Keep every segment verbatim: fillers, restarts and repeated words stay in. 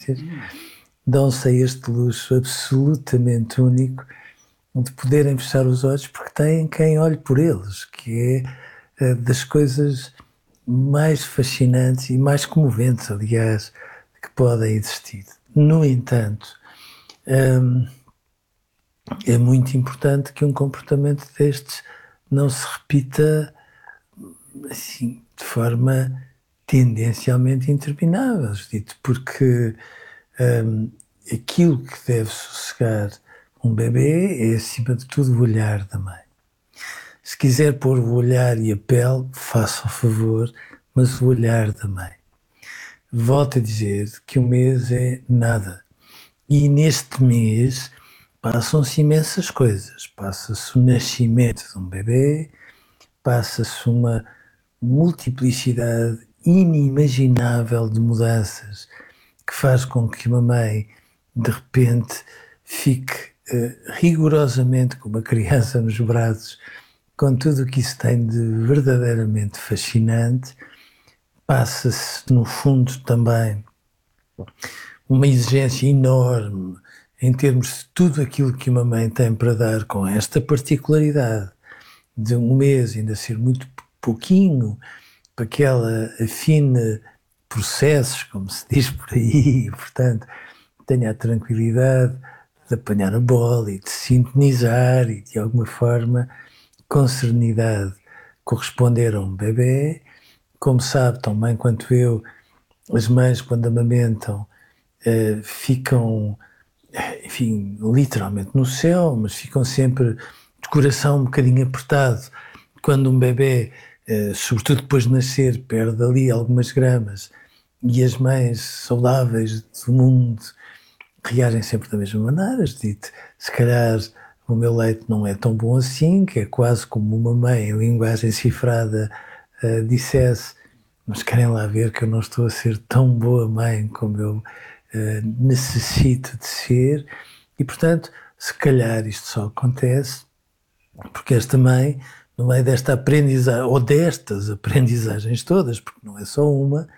circunstâncias, dão-se a este luxo absolutamente único de poderem fechar os olhos porque têm quem olhe por eles, que é uh, das coisas mais fascinantes e mais comoventes, aliás, que podem existir. No entanto, um, é muito importante que um comportamento destes não se repita assim, de forma tendencialmente interminável, dito, porque um, aquilo que deve sossegar um bebê é, acima de tudo, o olhar da mãe. Se quiser pôr o olhar e a pele, faça o favor, mas o olhar da mãe. Volto a dizer que o mês é nada. E neste mês passam-se imensas coisas. Passa-se o nascimento de um bebê, passa-se uma multiplicidade inimaginável de mudanças que faz com que uma mãe, de repente, fique uh, rigorosamente com uma criança nos braços, com tudo o que isso tem de verdadeiramente fascinante. Passa-se, no fundo, também uma exigência enorme em termos de tudo aquilo que uma mãe tem para dar, com esta particularidade de um mês ainda ser muito pouquinho, para que ela afine processos, como se diz por aí, e, portanto, tenha a tranquilidade de apanhar a bola e de sintonizar e, de alguma forma, com serenidade, corresponder a um bebê. Como sabe, tão bem quanto eu, as mães, quando amamentam, eh, ficam, enfim, literalmente no céu, mas ficam sempre de coração um bocadinho apertado. Quando um bebê, eh, sobretudo depois de nascer, perde ali algumas gramas, e as mães saudáveis do mundo reagem sempre da mesma maneira, dito, se calhar o meu leite não é tão bom assim, que é quase como uma mãe em linguagem cifrada uh, dissesse, mas querem lá ver que eu não estou a ser tão boa mãe como eu uh, necessito de ser, e portanto, se calhar isto só acontece porque esta mãe, no meio desta aprendizagem, ou destas aprendizagens todas, porque não é só uma,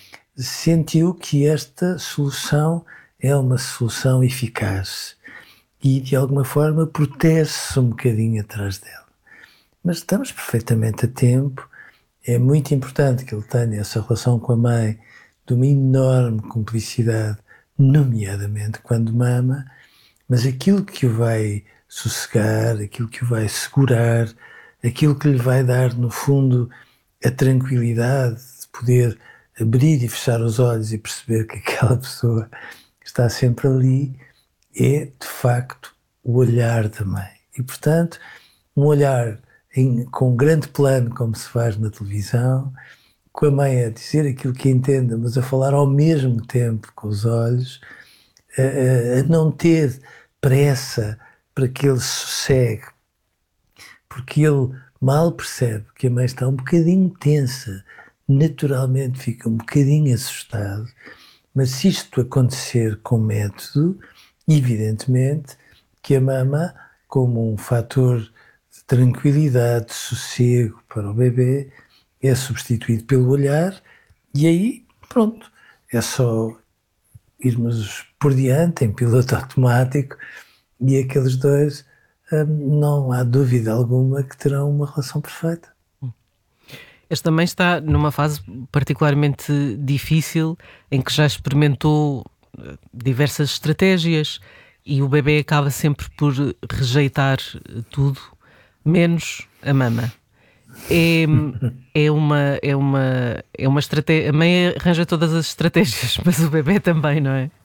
sentiu que esta solução é uma solução eficaz e, de alguma forma, protege-se um bocadinho atrás dela. Mas estamos perfeitamente a tempo. É muito importante que ele tenha essa relação com a mãe de uma enorme cumplicidade, nomeadamente quando mama, mas aquilo que o vai sossegar, aquilo que o vai segurar, aquilo que lhe vai dar, no fundo, a tranquilidade de poder abrir e fechar os olhos e perceber que aquela pessoa está sempre ali, é, de facto, o olhar da mãe. E, portanto, um olhar em, com um grande plano, como se faz na televisão, com a mãe a dizer aquilo que entenda, mas a falar ao mesmo tempo com os olhos, a, a não ter pressa para que ele sossegue, porque ele mal percebe que a mãe está um bocadinho tensa, naturalmente fica um bocadinho assustado, mas se isto acontecer com método, evidentemente que a mama, como um fator de tranquilidade, de sossego para o bebê, é substituído pelo olhar, e aí, pronto, é só irmos por diante em piloto automático, e aqueles dois, hum, não há dúvida alguma que terão uma relação perfeita. Este também está numa fase particularmente difícil, em que já experimentou diversas estratégias e o bebê acaba sempre por rejeitar tudo, menos a mama. É, é uma, é uma, é uma estratégia. A mãe arranja todas as estratégias, mas o bebê também, não é?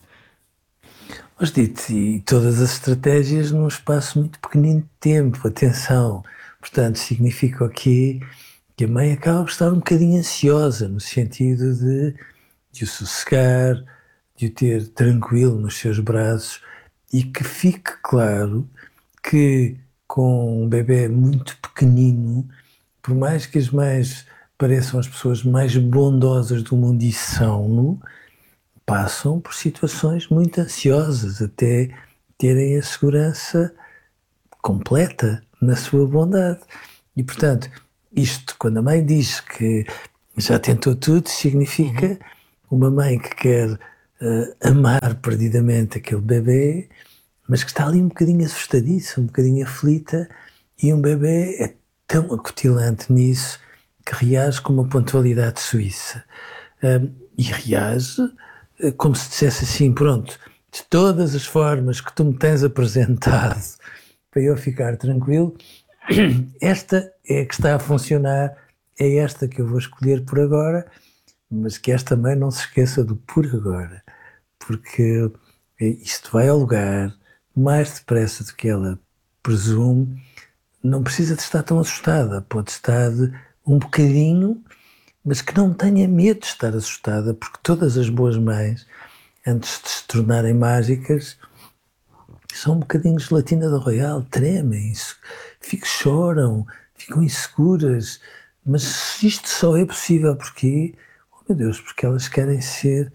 Mas dito, e todas as estratégias num espaço muito pequenino de tempo, atenção. Portanto, significa aqui que a mãe acaba por estar um bocadinho ansiosa, no sentido de, de o sossegar, de o ter tranquilo nos seus braços, e que fique claro que com um bebê muito pequenino, por mais que as mães pareçam as pessoas mais bondosas do mundo e são, passam por situações muito ansiosas até terem a segurança completa na sua bondade. E, portanto, isto, quando a mãe diz que já tentou tudo, significa uma mãe que quer uh, amar perdidamente aquele bebê, mas que está ali um bocadinho assustadiça, um bocadinho aflita, e um bebê é tão acutilante nisso que reage com uma pontualidade suíça. Um, e reage uh, como se dissesse assim, pronto, de todas as formas que tu me tens apresentado para eu ficar tranquilo, esta é a que está a funcionar, é esta que eu vou escolher por agora, mas que esta mãe não se esqueça do por agora, porque isto vai ao lugar mais depressa do que ela presume. Não precisa de estar tão assustada, pode estar um bocadinho, mas que não tenha medo de estar assustada, porque todas as boas mães, antes de se tornarem mágicas, são um bocadinho gelatina do Royal, tremem, ficam, choram, ficam inseguras, mas isto só é possível porque, oh meu Deus, porque elas querem ser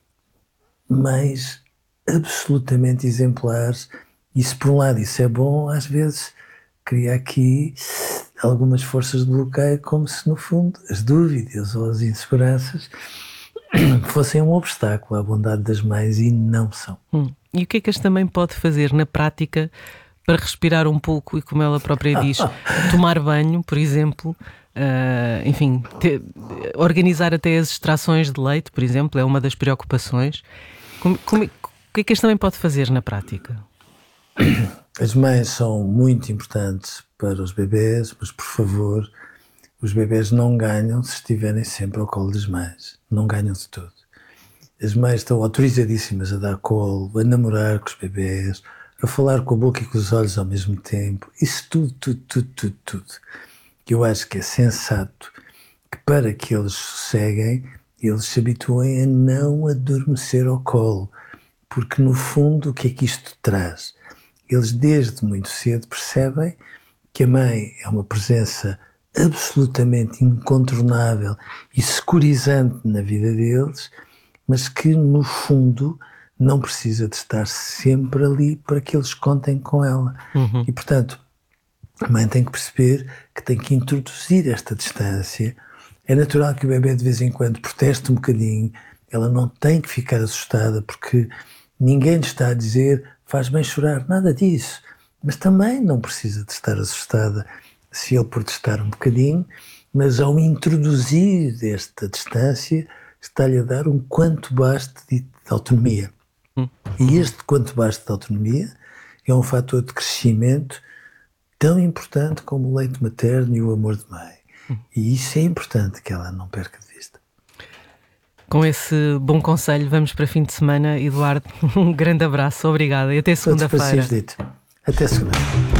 mães absolutamente exemplares, e se por um lado isso é bom, às vezes cria aqui algumas forças de bloqueio, como se no fundo as dúvidas ou as inseguranças fossem um obstáculo à bondade das mães, e não são. Hum. E o que é que esta mãe pode fazer na prática para respirar um pouco e, como ela própria diz, tomar banho, por exemplo, uh, enfim, ter, organizar até as extrações de leite, por exemplo, é uma das preocupações. Como, como, o que é que esta mãe pode fazer na prática? As mães são muito importantes para os bebés, mas, por favor, os bebés não ganham se estiverem sempre ao colo das mães. Não ganham de todo. As mães estão autorizadíssimas a dar colo, a namorar com os bebés, a falar com a boca e com os olhos ao mesmo tempo. Isso tudo, tudo, tudo, tudo, tudo. Eu acho que é sensato que, para que eles sosseguem, eles se habituem a não adormecer ao colo. Porque, no fundo, o que é que isto traz? Eles, desde muito cedo, percebem que a mãe é uma presença absolutamente incontornável e securizante na vida deles, mas que, no fundo, não precisa de estar sempre ali para que eles contem com ela. Uhum. E, portanto, a mãe tem que perceber que tem que introduzir esta distância. É natural que o bebê, de vez em quando, proteste um bocadinho. Ela não tem que ficar assustada, porque ninguém lhe está a dizer faz bem chorar, nada disso. Mas também não precisa de estar assustada se ele protestar um bocadinho, mas ao introduzir esta distância, está-lhe a dar um quanto baste de autonomia. Hum. E este quanto baste de autonomia é um fator de crescimento tão importante como o leite materno e o amor de mãe. Hum. E isso é importante que ela não perca de vista. Com esse bom conselho, vamos para fim de semana. Eduardo, um grande abraço, obrigada e até segunda-feira. Até segunda.